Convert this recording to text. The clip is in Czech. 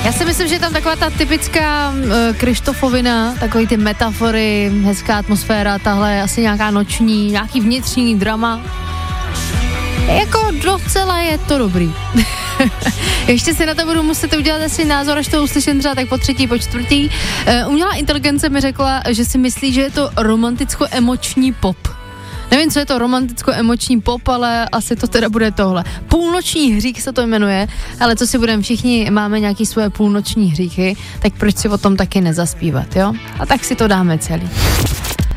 Já si myslím, že je tam taková ta typická Krištofovina, takový ty metafory, hezká atmosféra, tahle asi nějaká noční, nějaký vnitřní drama. Jako docela je to dobrý. Ještě si na to budu muset udělat asi názor, až to uslyším třeba tak po třetí, po čtvrtý. Umělá inteligence mi řekla, že si myslí, že je to romanticko-emoční pop. Nevím, co je to romanticko-emoční pop, ale asi to teda bude tohle. Půlnoční hřích se to jmenuje, ale co si budeme, všichni máme nějaký svoje půlnoční hříchy, tak proč si o tom taky nezaspívat, jo? A tak si to dáme celý.